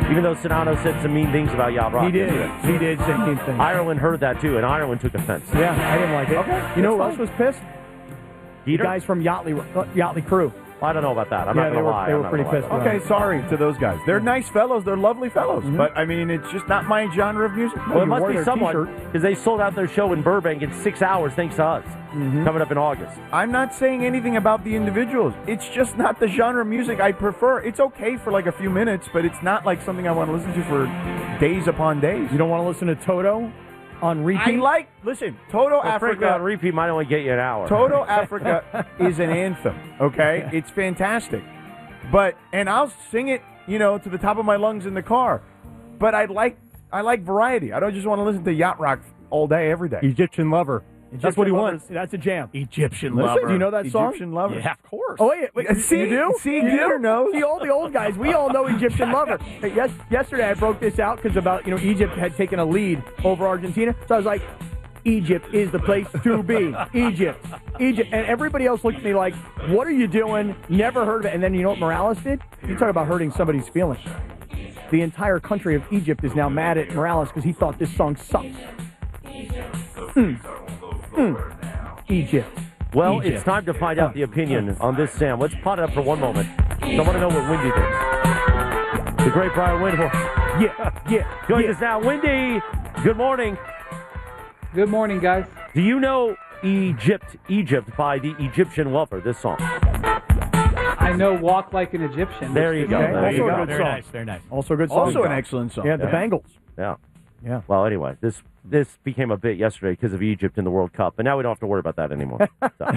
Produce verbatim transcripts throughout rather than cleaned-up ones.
Even though Sonato said some mean things about Yacht Rock. He did. He did say mean things. Ireland heard that, too, and Ireland took offense. Yeah, I didn't like it. Okay. You know who fine. else was pissed? Dieter? The guys from Yachtly, uh, Yachtly Crew. I don't know about that. I'm yeah, not going to to lie. They I'm were not pretty gonna pissed. lie. Okay, sorry to those guys. They're nice fellows. They're lovely fellows. Mm-hmm. But, I mean, it's just not my genre of music. Well, it you must wore be their someone, t-shirt. because they sold out their show in Burbank in six hours, thanks to us, Mm-hmm. coming up in August. I'm not saying anything about the individuals. It's just not the genre of music I prefer. It's okay for like a few minutes, but it's not like something I want to listen to for days upon days. You don't want to listen to Toto on repeat? I like, listen, Toto Well, frankly, Africa. on repeat might only get you an hour. Toto Africa is an anthem, okay? It's fantastic. But, and I'll sing it, you know, to the top of my lungs in the car. But I like, I like variety. I don't just want to listen to yacht rock all day, every day. Egyptian Lover. That's Egyptian what he Lover. wants. That's a jam. Egyptian Listen, Lover. do you know that song? Egyptian Lover. Yeah, of course. Oh, wait, wait See, you do? see, you Gator do? knows. See, all the old guys, we all know Egyptian Lover. Hey, yes, yesterday I broke this out because about, you know, Egypt had taken a lead over Argentina. So I was like, Egypt is the place to be. Egypt. Egypt. And everybody else looked at me like, what are you doing? Never heard of it. And then you know what Morales did? You talk about hurting somebody's feelings. The entire country of Egypt is now mad at Morales because he thought this song sucks. Mm. Mm. Egypt. Well, Egypt. it's time to find out the opinion on this, Sam. Let's pot it up for one moment. I want to know what Wendy thinks. The great Brian Windhorst. Yeah, yeah. Joins yeah. us now. Wendy, good morning. Good morning, guys. Do you know Egypt, Egypt by the Egyptian Lover, this song? I know Walk Like an Egyptian. There you go. Okay. There Also you a go. good Very song. nice, very nice. Also a good song. Also an excellent song. Yeah, the Yeah. Bengals. Yeah. Yeah. Well, anyway, this this became a bit yesterday because of Egypt in the World Cup, but now we don't have to worry about that anymore.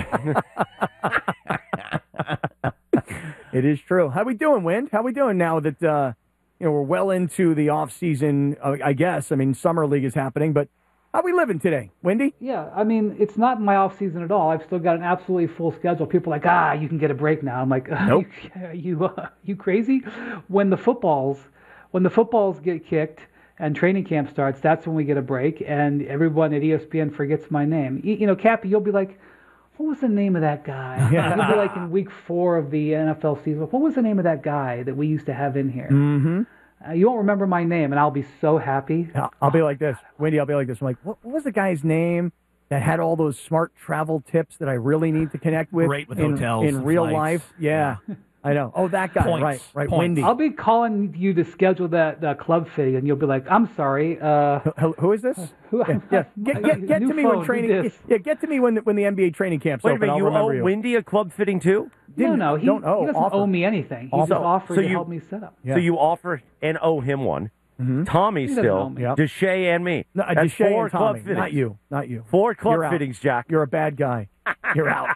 So. It is true. How we doing, Wind? How we doing now that uh, you know we're well into the off season? Uh, I guess. I mean, summer league is happening, but how we living today, Wendy? Yeah, I mean, it's not my off season at all. I've still got an absolutely full schedule. People are like, ah, you can get a break now. I'm like, uh, Nope. you you, uh, you crazy? When the footballs, when the footballs get kicked and training camp starts, that's when we get a break. And everyone at E S P N forgets my name. You, you know, Cappy, you'll be like, what was the name of that guy? Yeah. You'll be like in week four of the N F L season. What was the name of that guy that we used to have in here? Mm-hmm. Uh, you won't remember my name, and I'll be so happy. I'll, I'll be like this, Wendy. I'll be like this. I'm like, what, what was the guy's name that had all those smart travel tips that I really need to connect with? Great with in, hotels in and real flights. life. Yeah, I know. Oh, that guy. Points. Right, right. Points. Wendy. I'll be calling you to schedule that uh, club fitting, and you'll be like, "I'm sorry, uh, Who, who is this? who? Yeah, yeah. Get, get, get New to me phone, when who training. dis? Yeah, get to me when the, when the N B A training camp's Wait a open. minute, I'll you owe remember you. Wendy a club fitting too? No, Didn't- no, he, don't owe, he doesn't offer. owe me anything. He Offer. just offered So to you- help me set up. Yeah. So you offer and owe him one. Tommy He doesn't still, owe me. Yep. Deshay and me. No, uh, That's Deshae four and club Tommy, fittings. not you, not you. Four club You're out. fittings, Jack. You're a bad guy. You're out.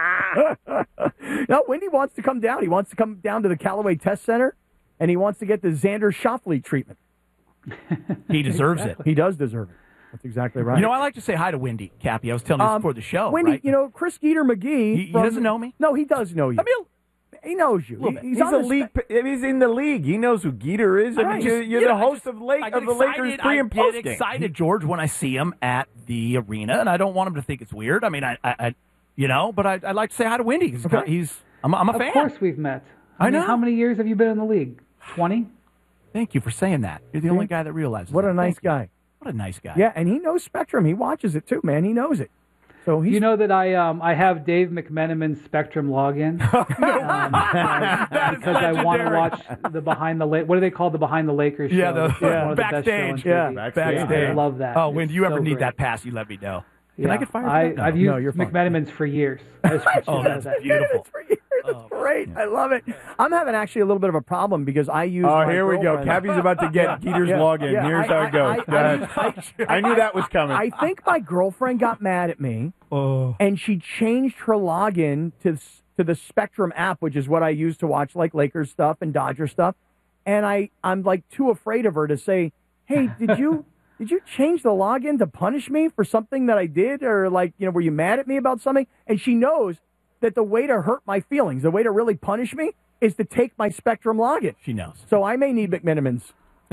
No, Wendy wants to come down. He wants to come down to the Callaway Test Center, and he wants to get the Xander Schauffele treatment. He deserves it. He does deserve it. That's exactly right. You know, I like to say hi to Wendy, Cappy. I was telling you this Um, before the show, Wendy, right? you know, Chris Geeter McGee. He- he from- doesn't know me? No, he does know you. I mean, he knows you. little He- bit. he's He's, on a the league. spe- He's in the league. He knows who Geeter is. I Right. mean, you're, just- you're you the know, I host just- of, late, I get of the Lakers excited- pre and I post get game. excited, George, when I see him at the arena, and I don't want him to think it's weird. I mean, I, I, I you know, but I, I like to say hi to Wendy. He's, Okay. he's I'm, I'm a Of fan. course, we've met. I mean, know. How many years have you been in the league? Twenty. Thank you for saying that. You're the only guy that realizes. What a that. nice Thank you. guy. What a nice guy. Yeah, and he knows Spectrum. He watches it too, man. He knows it. So he's You know that I um I have Dave McMenamin's Spectrum login um, uh, because I want to legendary. watch the behind the La- what do they call the behind the Lakers show? Yeah, the- It's yeah. one of the best Backstage. shows on Yeah, T V. backstage. I love that. Oh, when It's do you ever so need great. that pass, you let me know. Can Yeah. I get fired? I, for that? I've No. used No, you're fine. McMenamin's for years. I just want you Oh, to know that's that. beautiful. for years. That's great. I love it. I'm having actually a little bit of a problem because I use. Oh, my here we go. girlfriend- Cappy's about to get Geeter's Yeah, login. yeah, Here's I- how I- it goes. I- Go ahead. I- I knew that was coming. I think my girlfriend got mad at me, Oh. and she changed her login to to the Spectrum app, which is what I use to watch like Lakers stuff and Dodger stuff. And I I'm like too afraid of her to say, "Hey, did you did you change the login to punish me for something that I did, or like you know were you mad at me about something?" And she knows that the way to hurt my feelings, the way to really punish me, is to take my Spectrum login. She knows. So I may need McMenamin's.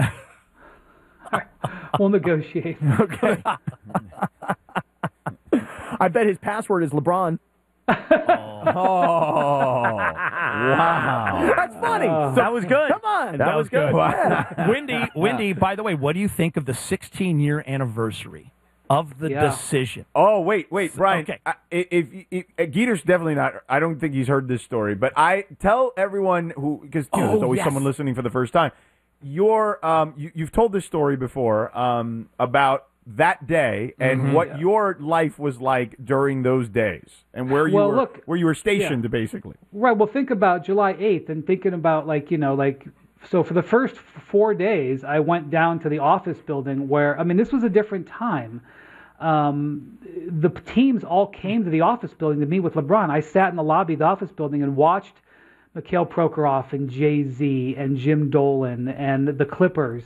We'll negotiate. Okay. I bet his password is LeBron. Oh, wow. That's funny. Uh, That was good. Come on. That, was good. Wendy, Wendy. By the way, what do you think of the sixteen-year anniversary of the Yeah. decision? Oh, wait, wait, Brian. Okay. I, if, if, if Geeter's definitely not, I don't think he's heard this story, but I tell everyone who, because you know, Oh, there's always yes. someone listening for the first time. Your, um, you, you've told this story before um, about that day and Mm-hmm. what your life was like during those days, and where you Well, were, look, where you were stationed, basically. Right. Well, think about July eighth and thinking about like, you know, like, so for the first f- four days, I went down to the office building where, I mean, this was a different time. Um, the p- teams all came to the office building to meet with LeBron. I sat in the lobby of the office building and watched Mikhail Prokhorov and Jay-Z and Jim Dolan and the Clippers,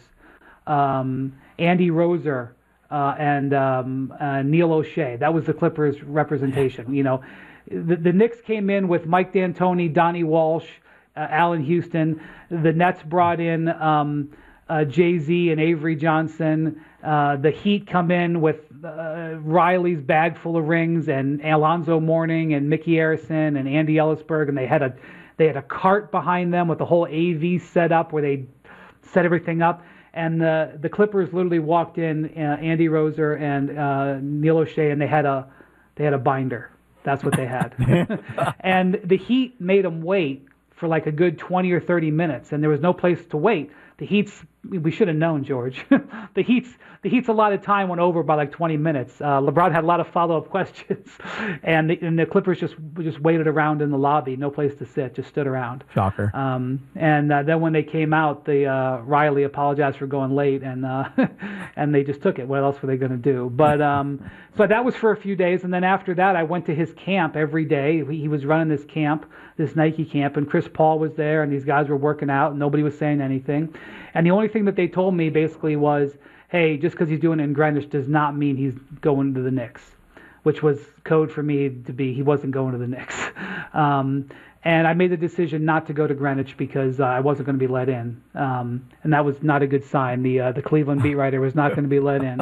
um, Andy Roser, uh, and um, uh, Neil O'Shea. That was the Clippers representation. You know, the, the Knicks came in with Mike D'Antoni, Donnie Walsh, uh, Allen Houston. The Nets brought in um, uh, Jay-Z and Avery Johnson. Uh, the Heat come in with uh, Riley's bag full of rings and Alonzo Mourning and Mickey Arison and Andy Ellisberg, and they had a they had a cart behind them with the whole A V set up where they set everything up. And the the Clippers literally walked in, uh, Andy Roser and uh, Neil O'Shea, and they had a they had a binder. That's what they had. And the Heat made them wait for like a good twenty or thirty minutes, and there was no place to wait. The Heat's we should have known, George. the Heat's the Heat's a lot of time went over by like twenty minutes. Uh, LeBron had a lot of follow up questions, and the, and the Clippers just just waited around in the lobby, no place to sit, just stood around. Shocker. Um, and uh, then when they came out, the uh, Riley apologized for going late, and uh, and they just took it. What else were they going to do? But um, so that was for a few days, and then after that, I went to his camp every day. He, he was running this camp, this Nike camp, and Chris Paul was there, and these guys were working out, and nobody was saying anything. And the only thing that they told me basically was, hey, just because he's doing it in Greenwich does not mean he's going to the Knicks, which was code for me to be he wasn't going to the Knicks. Um, and I made the decision not to go to Greenwich because uh, I wasn't going to be let in. Um, and that was not a good sign. The uh, the Cleveland beat writer was not going to be let in.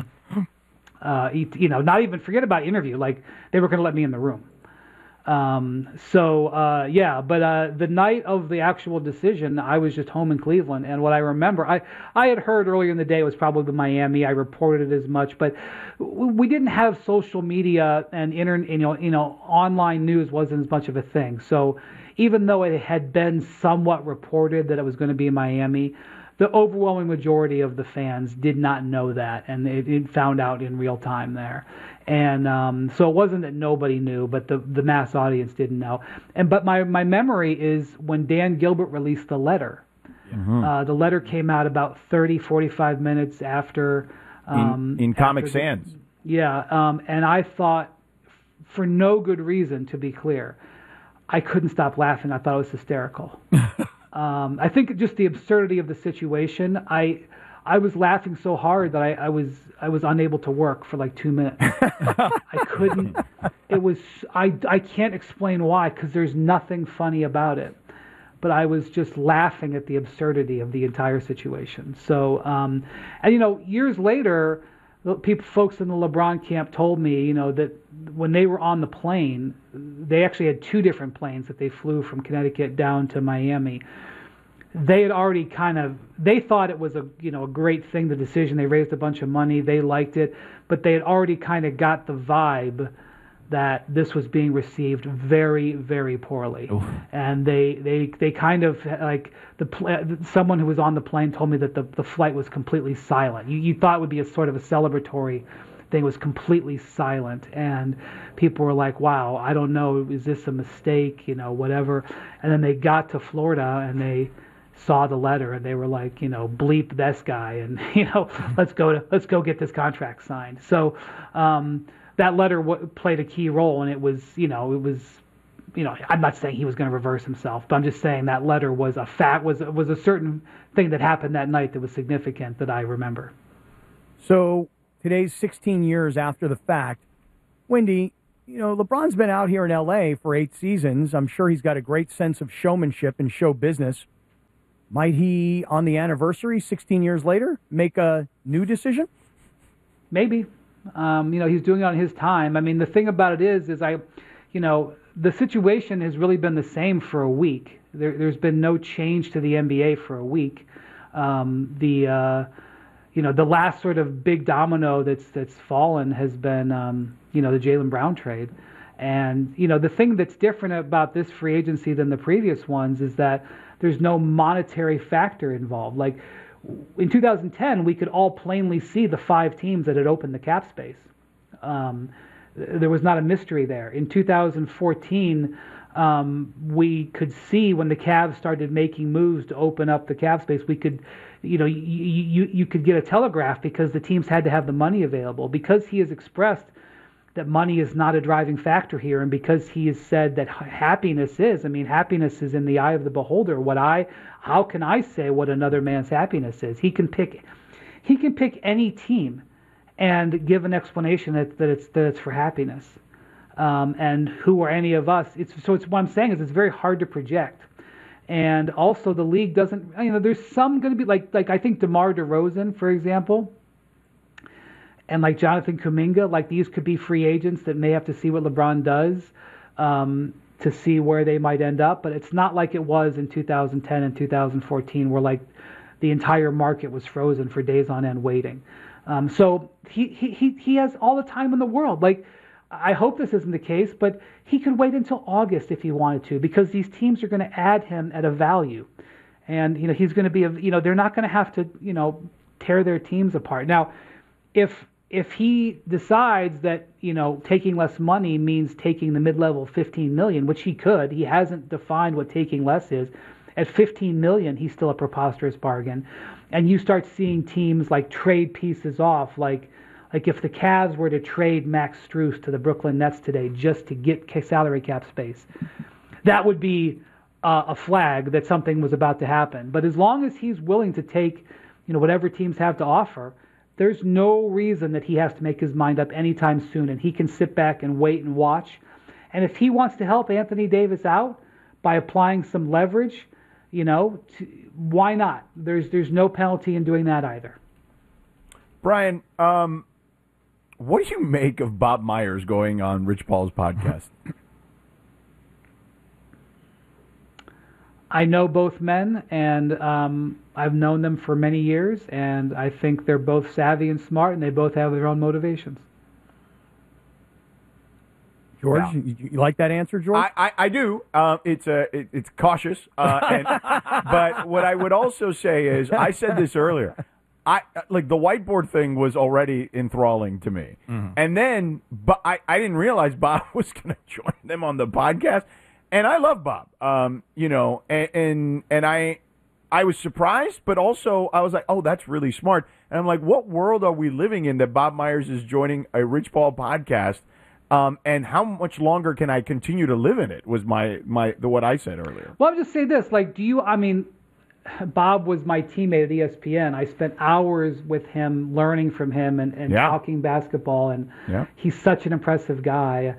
Uh, he, you know, not even forget about interview. Like, they were going to let me in the room. Um, so, uh, yeah, but, uh, the night of the actual decision, I was just home in Cleveland. And what I remember, I, I had heard earlier in the day it was probably Miami. I reported it as much, but we didn't have social media and internet, you know, you know, online news wasn't as much of a thing. So even though it had been somewhat reported that it was going to be in Miami, the overwhelming majority of the fans did not know that, and it, it found out in real time there. And um, so it wasn't that nobody knew, but the, the mass audience didn't know. And but my, my memory is when Dan Gilbert released the letter. Mm-hmm. Uh, the letter came out about thirty, forty-five minutes after. Um, in in after Comic the, Sans. Yeah, um, and I thought, for no good reason, to be clear, I couldn't stop laughing. I thought it was hysterical. um, I think just the absurdity of the situation. I I was laughing so hard that I, I was I was unable to work for like two minutes. I couldn't. It was I I can't explain why, because there's nothing funny about it. But I was just laughing at the absurdity of the entire situation. So, um, and you know, years later, the people, folks in the LeBron camp told me, you know, that when they were on the plane, they actually had two different planes that they flew from Connecticut down to Miami. They had already kind of, they thought it was a, you know, a great thing, the decision. They raised a bunch of money. They liked it, but they had already kind of got the vibe that this was being received very, very poorly. Oof. And they, they, they kind of like the someone who was on the plane told me that the, the flight was completely silent. You, you thought it would be a sort of a celebratory thing. It was completely silent, and people were like, "Wow, I don't know, is this a mistake? You know, whatever." And then they got to Florida and they saw the letter and they were like, you know, bleep this guy, and you know, let's go to let's go get this contract signed. So. Um, That letter w- played a key role, and it was, you know, it was, you know, I'm not saying he was going to reverse himself, but I'm just saying that letter was a fact, was was a certain thing that happened that night that was significant that I remember. So today's sixteen years after the fact, Wendy, you know, LeBron's been out here in L A for eight seasons. I'm sure he's got a great sense of showmanship and show business. Might he, on the anniversary, sixteen years later, make a new decision? Maybe. Um, you know, he's doing it on his time. I mean, the thing about it is, is I, you know, the situation has really been the same for a week. There, there's been no change to the N B A for a week. Um, the uh, you know the last sort of big domino that's that's fallen has been um, you know the Jaylen Brown trade, and you know the thing that's different about this free agency than the previous ones is that there's no monetary factor involved. Like in two thousand ten, we could all plainly see the five teams that had opened the cap space. Um, there was not a mystery there. In two thousand fourteen, um, we could see when the Cavs started making moves to open up the cap space, we could, you know, you, you, you could get a telegraph because the teams had to have the money available. Because he has expressed that money is not a driving factor here, and because he has said that happiness is, I mean, happiness is in the eye of the beholder. What I, how can I say what another man's happiness is? He can pick, he can pick any team and give an explanation that, that it's that it's for happiness. Um, and who are any of us? It's so it's what I'm saying is it's very hard to project. And also the league doesn't, you know, there's some going to be like like I think DeMar DeRozan, for example, and like Jonathan Kuminga, like these could be free agents that may have to see what LeBron does um, to see where they might end up. But it's not like it was in two thousand ten and two thousand fourteen where like the entire market was frozen for days on end waiting. Um, so he, he, he has all the time in the world. Like, I hope this isn't the case, but he could wait until August if he wanted to, because these teams are going to add him at a value. And, you know, he's going to be, a, you know, they're not going to have to, you know, tear their teams apart. Now, if if he decides that, you know, taking less money means taking the mid-level fifteen million dollars, which he could, he hasn't defined what taking less is. At fifteen million dollars, he's still a preposterous bargain. And you start seeing teams like trade pieces off, like like if the Cavs were to trade Max Strus to the Brooklyn Nets today just to get salary cap space, that would be uh, a flag that something was about to happen. But as long as he's willing to take, you know, whatever teams have to offer, there's no reason that he has to make his mind up anytime soon, and he can sit back and wait and watch. And if he wants to help Anthony Davis out by applying some leverage, you know, to, why not? There's there's no penalty in doing that either. Brian, um, what do you make of Bob Myers going on Rich Paul's podcast? I know both men, and um, I've known them for many years, and I think they're both savvy and smart, and they both have their own motivations. George, Yeah. you, you like that answer, George? I, I, I do. Uh, it's uh, it, it's cautious, uh, and, but what I would also say is, I said this earlier. I like the whiteboard thing was already enthralling to me, mm-hmm. and then, but I, I didn't realize Bob was going to join them on the podcast, and I love Bob. Um, you know, and, and and I I was surprised, but also I was like, oh, that's really smart. And I'm like, what world are we living in that Bob Myers is joining a Rich Paul podcast? Um, and how much longer can I continue to live in it was my, my the what I said earlier. Well, I'll just say this. Like, do you, I mean, Bob was my teammate at E S P N. I spent hours with him learning from him and, and yeah. talking basketball, and yeah. he's such an impressive guy.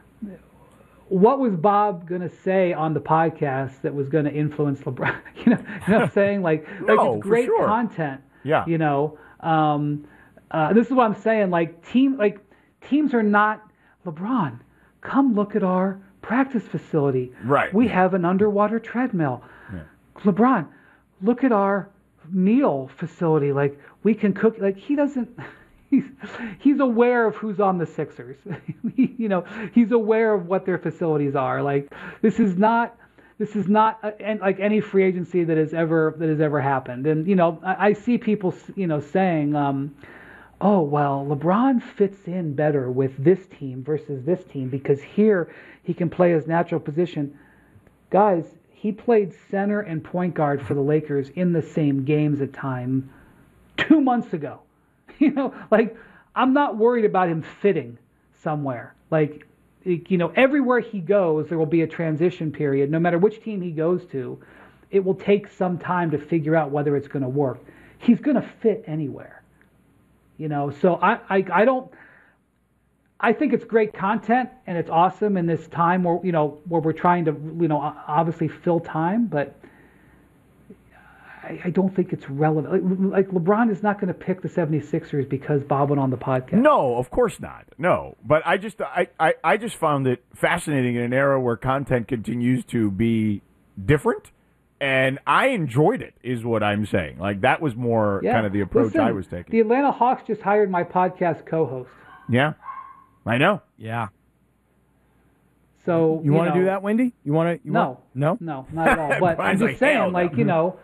What was Bob going to say on the podcast that was going to influence LeBron? You know, you know what I'm saying? Like, no, like it's great for sure. content. Yeah. You know, um, uh, this is what I'm saying. Like, team, like teams are not, LeBron, come look at our practice facility. Right. We have an underwater treadmill. Yeah. LeBron, look at our meal facility. Like, we can cook. Like, he doesn't. He's he's aware of who's on the Sixers. he, you know, he's aware of what their facilities are. Like, this is not. This is not a, and like any free agency that has ever that has ever happened. And you know, I, I see people, you know, saying. Um, Oh, well, LeBron fits in better with this team versus this team because here he can play his natural position. Guys, he played center and point guard for the Lakers in the same games at time two months ago. You know, like, I'm not worried about him fitting somewhere. Like, you know, everywhere he goes, there will be a transition period. No matter which team he goes to, it will take some time to figure out whether it's going to work. He's going to fit anywhere. You know, so I, I I don't. I think it's great content and it's awesome in this time where you know where we're trying to you know obviously fill time, but I, I don't think it's relevant. Like, like LeBron is not going to pick the seventy-sixers because Bob went on the podcast. No, of course not. No, but I just I, I, I just found it fascinating in an era where content continues to be different, and I enjoyed it. Is what I'm saying. Like that was more Yeah. kind of the approach Listen, I was taking. The Atlanta Hawks just hired my podcast co-host. Yeah, I know. Yeah. So You, want to know, do that, Wendy? You want to? No, no, no, not at all. But I'm Brian's just like, saying, hell no. like you know,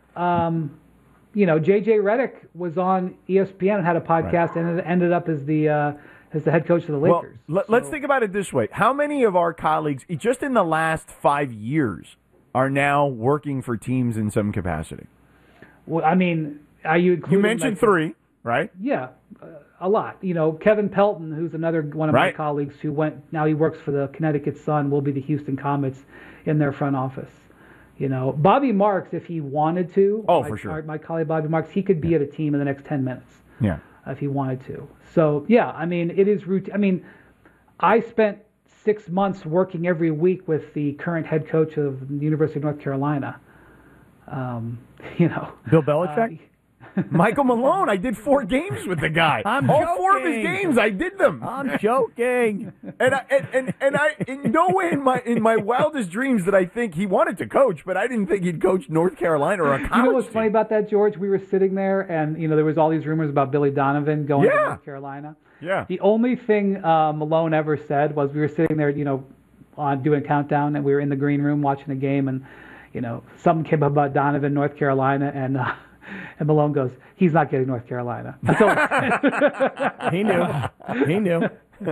um, you know, J J Redick was on E S P N and had a podcast, and it ended up as the uh, as the head coach of the Well, Lakers. let, let's think about it this way: how many of our colleagues, just in the last five years, are now working for teams in some capacity? Well, I mean, are you including? You mentioned like, three, right? Yeah, uh, a lot. You know, Kevin Pelton, who's another one of Right. my colleagues who went, now he works for the Connecticut Sun, will be the Houston Comets in their front office. You know, Bobby Marks, if he wanted to, Oh, my, for sure. our- my colleague Bobby Marks, he could be at a team in the next ten minutes Yeah. if he wanted to. So, yeah, I mean, it is routine. I mean, I spent six months working every week with the current head coach of the University of North Carolina. Um, you know, Bill Belichick. uh, Michael Malone, I did four games with the guy. I'm All four of his joking. games, I did them. I'm joking. And I, and, and, and I, in no way in my in my wildest dreams did I think he wanted to coach, but I didn't think he'd coach North Carolina or a college You know what's team. funny about that, George? We were sitting there, and you know there was all these rumors about Billy Donovan going Yeah. to North Carolina. Yeah. The only thing uh, Malone ever said was we were sitting there, you know, on doing a countdown, and we were in the green room watching the game, and you know something came up about Donovan, North Carolina, and uh, and Malone goes, "He's not getting North Carolina." That's all I said. He knew. He knew.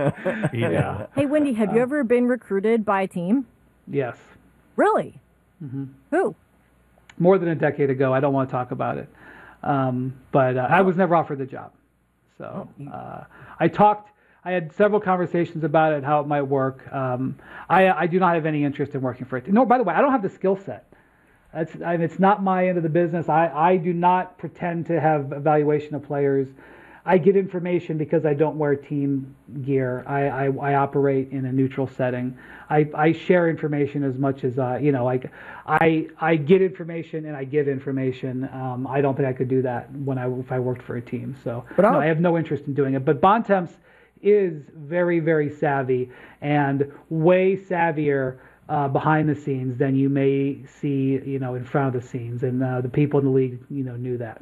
Yeah. Hey, Wendy, have you ever been recruited by a team? Yes, Really? Mm-hmm. Who? more than a decade ago. I don't want to talk about it, um, but uh, I was never offered the job. So uh, I talked. I had several conversations about it, how it might work. Um, I, I do not have any interest in working for it. No, by the way, I don't have the skill set. That's, I mean, it's not my end of the business. I, I do not pretend to have evaluation of players. I get information because I don't wear team gear. I, I, I operate in a neutral setting. I, I share information as much as uh, you know. Like I I get information and I give information. Um, I don't think I could do that when I if I worked for a team. So But no, I'll- I have no interest in doing it. But Bontemps is very very savvy and way savvier uh, behind the scenes than you may see, you know, in front of the scenes. And uh, the people in the league, you know, knew that.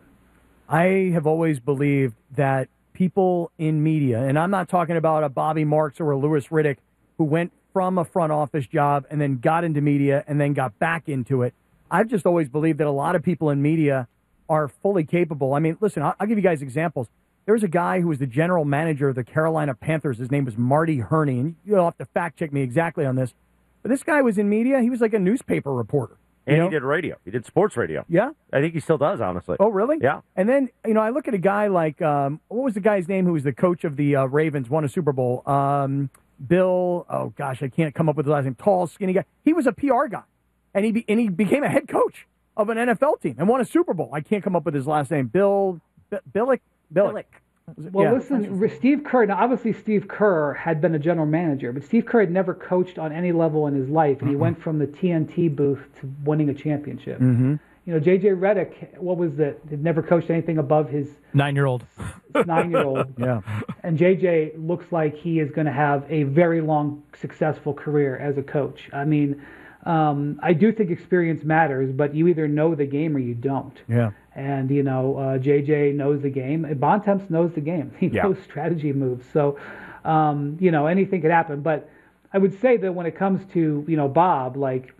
I have always believed that people in media, and I'm not talking about a Bobby Marks or a Louis Riddick who went from a front office job and then got into media and then got back into it. I've just always believed that a lot of people in media are fully capable. I mean, listen, I'll, I'll give you guys examples. There was a guy who was the general manager of the Carolina Panthers. His name was Marty Herney, and you'll have to fact check me exactly on this. But this guy was in media. He was like a newspaper reporter. And you know? he did radio. He did sports radio. Yeah. I think he still does, honestly. Oh, really? Yeah. And then, you know, I look at a guy like, um, what was the guy's name who was the coach of the uh, Ravens, won a Super Bowl? Um, Bill, oh, gosh, I can't come up with his last name. Tall, skinny guy. He was a P R guy. And he be, and he became a head coach of an N F L team and won a Super Bowl. I can't come up with his last name. Bill, B- Billick? Billick. Billick. Well, Yeah. listen, Steve Kerr, now obviously Steve Kerr had been a general manager, but Steve Kerr had never coached on any level in his life, and he went from the T N T booth to winning a championship. Mm-hmm. You know, J J Redick, what was that? Had never coached anything above his Nine-year-old. nine-year-old. Yeah. And J J looks like he is going to have a very long, successful career as a coach. I mean, um, I do think experience matters, but you either know the game or you don't. Yeah. And, you know, uh, J J knows the game. Bontemps knows the game. He Yeah. knows strategy moves. So, um, you know, anything could happen. But I would say that when it comes to, you know, Bob, like,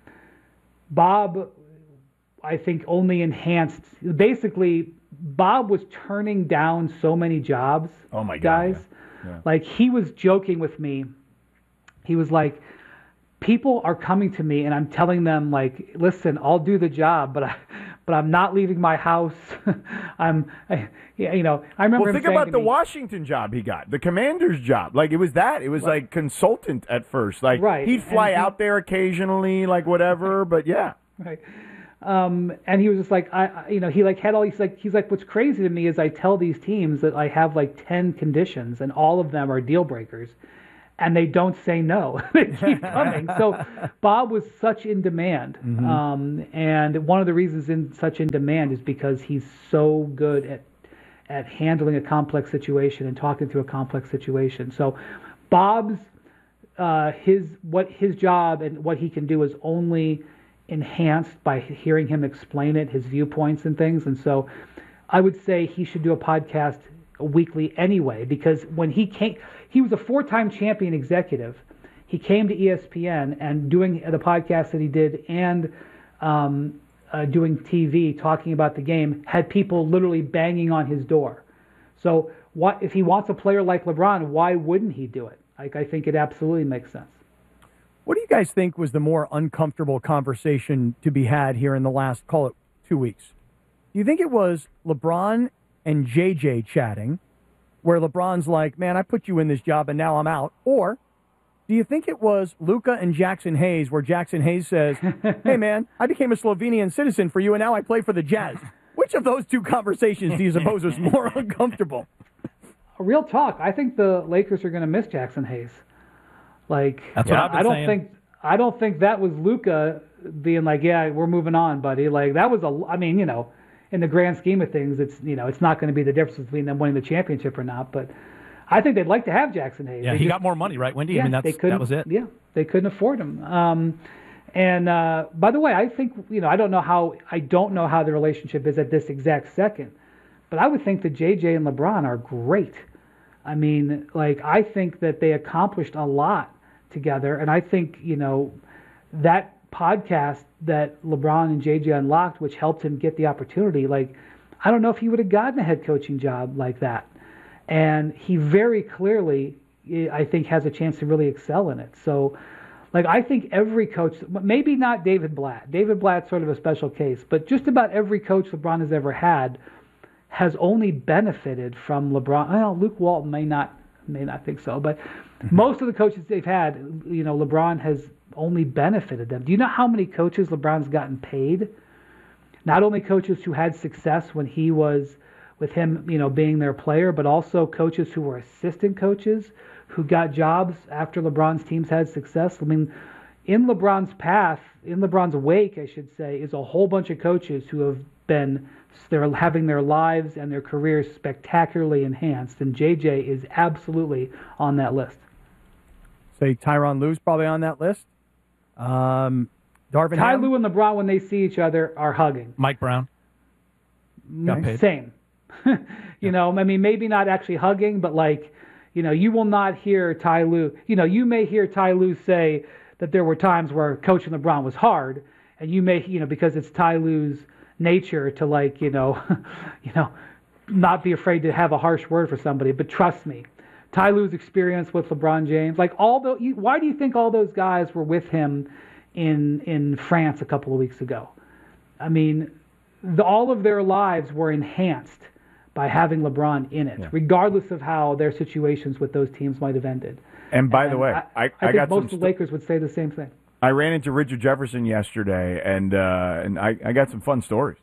Bob, I think, only enhanced. Basically, Bob was turning down so many jobs, Oh, my God, guys. yeah. Yeah. Like, he was joking with me. He was like, people are coming to me, and I'm telling them, like, listen, I'll do the job, but I, but I'm not leaving my house. I'm, I, you know, I remember Well, him think saying about to the me, Washington job he got, the commander's job. Like, it was that. It was like consultant at first. Like, Right. he'd fly And he- out there occasionally, like whatever, but yeah. Right. Um, and he was just like, I, I- you know, he like had all these like, he's like, what's crazy to me is I tell these teams that I have like ten conditions and all of them are deal breakers. and they don't say no. They keep coming. So Bob was such in demand. Mm-hmm. Um, and one of the reasons in such in demand is because he's so good at at handling a complex situation and talking through a complex situation. So Bob's uh, his what his job and what he can do is only enhanced by hearing him explain it, his viewpoints and things. And so I would say he should do a podcast weekly anyway, because when he came, he was a four-time champion executive. He came to E S P N and doing the podcast that he did and um, uh, doing T V, talking about the game, had people literally banging on his door. So what if he wants a player like LeBron, why wouldn't he do it? Like, I think it absolutely makes sense. What do you guys think was the more uncomfortable conversation to be had here in the last, call it, two weeks? Do you think it was LeBron and J J chatting, where LeBron's like, man, I put you in this job and now I'm out? Or do you think it was Luka and Jackson Hayes, where Jackson Hayes says, hey, man, I became a Slovenian citizen for you and now I play for the Jazz? Which of those two conversations do you suppose was more uncomfortable? Real talk, I think the Lakers are going to miss Jackson Hayes. Like, That's what I've been I don't saying. think I don't think that was Luka being like, yeah, we're moving on, buddy. Like, that was a, I mean, you know, in the grand scheme of things, it's, you know, it's not going to be the difference between them winning the championship or not. But I think they'd like to have Jackson Hayes. Yeah, They he just- got more money, right, Wendy? Yeah, I mean, that's, they couldn't, that was it. Yeah, they couldn't afford him. Um, and uh, by the way, I think, you know, I don't know how I don't know how the relationship is at this exact second, but I would think that J J and LeBron are great. I mean, like, I think that they accomplished a lot together, and I think, you know, that podcast that LeBron and J J unlocked, which helped him get the opportunity, like, I don't know if he would have gotten a head coaching job like that. And he very clearly, I think, has a chance to really excel in it. So, like, I think every coach, maybe not David Blatt. David Blatt's sort of a special case, but just about every coach LeBron has ever had has only benefited from LeBron. Well, Luke Walton may not may not think so, but most of the coaches they've had, you know, LeBron has only benefited them. Do you know how many coaches LeBron's gotten paid? Not only coaches who had success when he was with him, you know, being their player, but also coaches who were assistant coaches who got jobs after LeBron's teams had success. I mean, in LeBron's path, in LeBron's wake, I should say, is a whole bunch of coaches who have been, they're having their lives and their careers spectacularly enhanced, and J J is absolutely on that list. Say Tyronn Lue's probably on that list. Um, Darvin Ty Ham? Lue and LeBron, when they see each other, are hugging. Mike Brown. Got paid. Same. you know, I mean, maybe not actually hugging, but like, you know, you will not hear Ty Lue. You know, you may hear Ty Lue say that there were times where coaching LeBron was hard, and you may, you know, because it's Ty Lue's nature to, like, you know, you know, not be afraid to have a harsh word for somebody. But trust me, Ty Lue's experience with LeBron James, like all the, why do you think all those guys were with him in in France a couple of weeks ago? I mean, the, all of their lives were enhanced by having LeBron in it, Yeah. regardless of how their situations with those teams might have ended. And by the And way, I, I, I, I think got most some of the st- Lakers would say the same thing. I ran into Richard Jefferson yesterday, and uh, and I, I got some fun stories.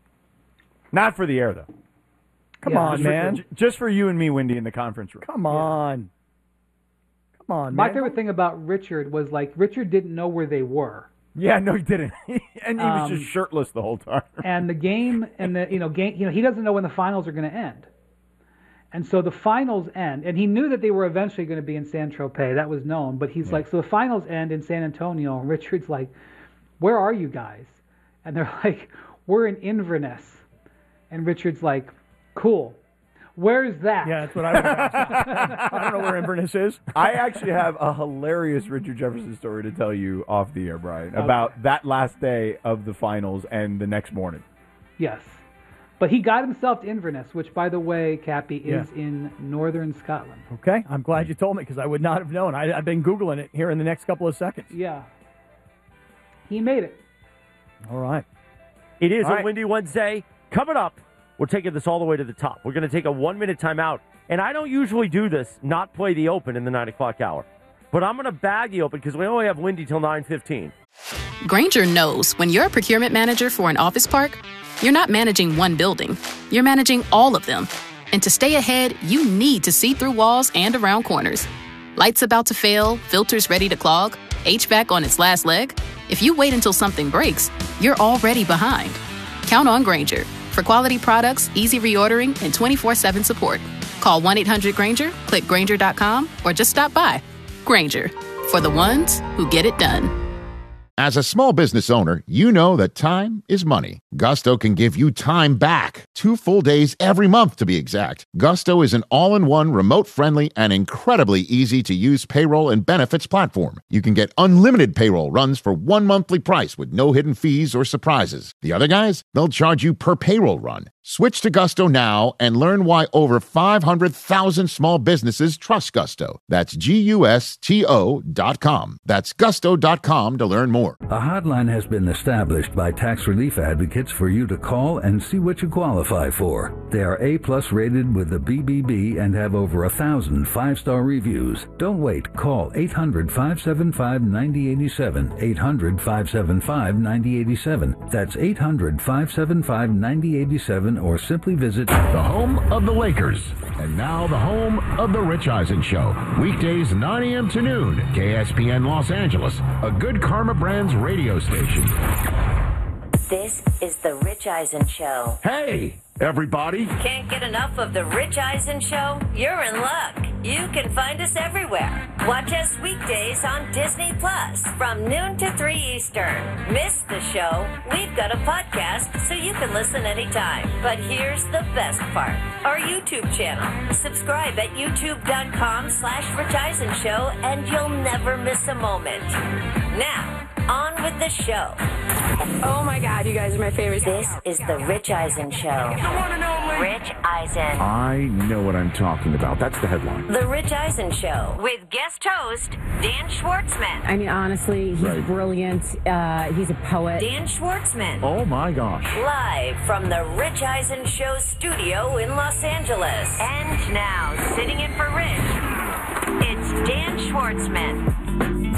Not for the air, though. Come Yeah, on, Just for- man. j- just for you and me, Wendy, in the conference room. Come on. Come on, My man. favorite thing about Richard was, like, Richard didn't know where they were. Yeah, no, he didn't. And he was Um, just shirtless the whole time. And the game and the, you know, game, you know, he doesn't know when the finals are going to end. And so the finals end, and he knew that they were eventually going to be in San Tropez. That was known. But he's like, so the finals end in San Antonio, and Richard's like, where are you guys? And they're like, we're in Inverness. And Richard's like, cool. Where's that? Yeah, that's what I would have asked. I don't know where Inverness is. I actually have a hilarious Richard Jefferson story to tell you off the air, Brian, about that last day of the finals and the next morning. Yes. But he got himself to Inverness, which, by the way, Cappy, is Yeah. in northern Scotland. Okay, I'm glad you told me because I would not have known. I, I've been Googling it here in the next couple of seconds. Yeah. He made it. All right. It is All a right. Windy Wednesday. Coming up, we're taking this all the way to the top. We're going to take a one-minute timeout. And I don't usually do this, not play the Open in the nine o'clock hour. But I'm going to bag the Open because we only have Windy till nine fifteen. Grainger knows when you're a procurement manager for an office park, you're not managing one building. You're managing all of them. And to stay ahead, you need to see through walls and around corners. Lights about to fail, filters ready to clog, H V A C on its last leg? If you wait until something breaks, you're already behind. Count on Grainger for quality products, easy reordering, and twenty-four seven support. Call one eight hundred Grainger, click Grainger dot com, or just stop by. Grainger, for the ones who get it done. As a small business owner, you know that time is money. Gusto can give you time back. Two full days every month, to be exact. Gusto is an all-in-one, remote-friendly, and incredibly easy-to-use payroll and benefits platform. You can get unlimited payroll runs for one monthly price with no hidden fees or surprises. The other guys, they'll charge you per payroll run. Switch to Gusto now and learn why over five hundred thousand small businesses trust Gusto. That's G U S T O dot com. That's gusto dot com to learn more. A hotline has been established by tax relief advocates for you to call and see what you qualify for. They are A-plus rated with the B B B and have over a thousand five-star reviews. Don't wait. Call eight hundred, five seven five, nine zero eight seven. eight hundred, five seven five, nine zero eight seven. That's eight hundred, five seven five, nine zero eight seven, or simply visit the home of the Lakers. And now the home of the Rich Eisen Show. Weekdays nine a.m. to noon. K S P N Los Angeles, a Good Karma Brands radio station. This is the Rich Eisen Show. Hey, everybody. Can't get enough of the Rich Eisen Show? You're in luck. You can find us everywhere. Watch us weekdays on Disney Plus from noon to three Eastern. Miss the show? We've got a podcast so you can listen anytime. But here's the best part. Our YouTube channel. Subscribe at youtube.com slash Rich Eisen Show and you'll never miss a moment. Now, on with the show. Oh my God, you guys are my favorite. This is the Rich Eisen Show. The one and only Rich Eisen. I know what I'm talking about. That's the headline. The Rich Eisen Show with guest host Dan Schwartzman. I mean, honestly, he's Right. brilliant. Uh, he's a poet. Dan Schwartzman. Oh my gosh. Live from the Rich Eisen Show studio in Los Angeles. And now, sitting in for Rich, it's Dan Schwartzman.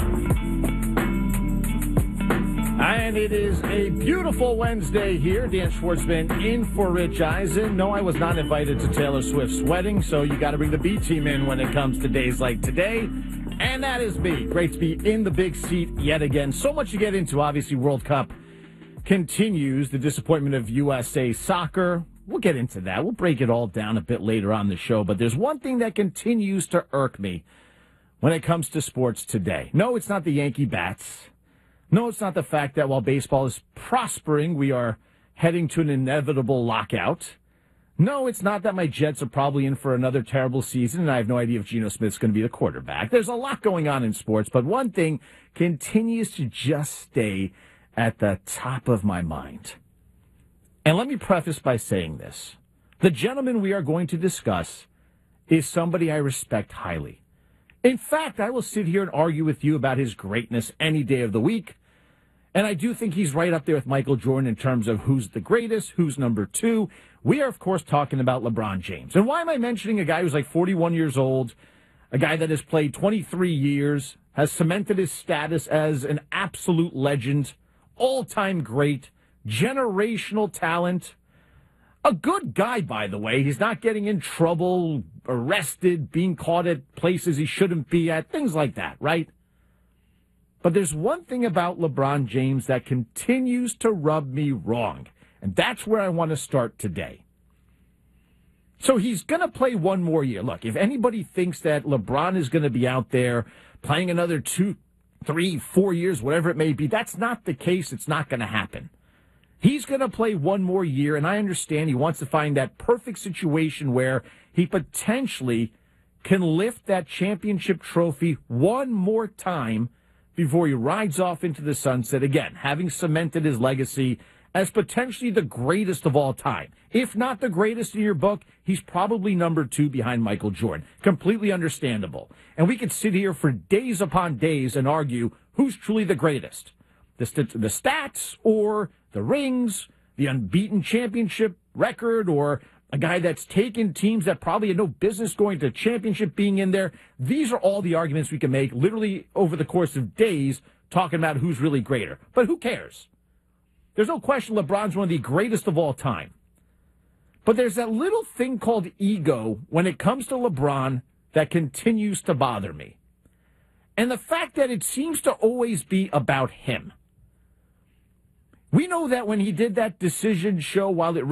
And it is a beautiful Wednesday here. Dan Schwartzman in for Rich Eisen. No, I was not invited to Taylor Swift's wedding, so you got to bring the B team in when it comes to days like today. And that is me. Great to be in the big seat yet again. So much to get into. Obviously, World Cup continues. The disappointment of U S A Soccer. We'll get into that. We'll break it all down a bit later on the show. But there's one thing that continues to irk me when it comes to sports today. No, it's not the Yankee bats. No, it's not the fact that while baseball is prospering, we are heading to an inevitable lockout. No, it's not that my Jets are probably in for another terrible season, and I have no idea if Geno Smith's going to be the quarterback. There's a lot going on in sports, but one thing continues to just stay at the top of my mind. And let me preface by saying this. The gentleman we are going to discuss is somebody I respect highly. In fact, I will sit here and argue with you about his greatness any day of the week. And I do think he's right up there with Michael Jordan in terms of who's the greatest, who's number two. We are, of course, talking about LeBron James. And why am I mentioning a guy who's like forty-one years old, a guy that has played twenty-three years, has cemented his status as an absolute legend, all-time great, generational talent? A good guy, by the way. He's not getting in trouble, arrested, being caught at places he shouldn't be at, things like that, right? But there's one thing about LeBron James that continues to rub me wrong, and that's where I want to start today. So he's going to play one more year. Look, if anybody thinks that LeBron is going to be out there playing another two, three, four years, whatever it may be, that's not the case. It's not going to happen. He's going to play one more year, and I understand he wants to find that perfect situation where he potentially can lift that championship trophy one more time before he rides off into the sunset, again, having cemented his legacy as potentially the greatest of all time. If not the greatest in your book, he's probably number two behind Michael Jordan. Completely understandable. And we could sit here for days upon days and argue who's truly the greatest. The, st- the stats or the rings, the unbeaten championship record, or a guy that's taken teams that probably had no business going to championship being in there. These are all the arguments we can make literally over the course of days talking about who's really greater. But who cares? There's no question LeBron's one of the greatest of all time. But there's that little thing called ego when it comes to LeBron that continues to bother me. And the fact that it seems to always be about him. We know that when he did that decision show while it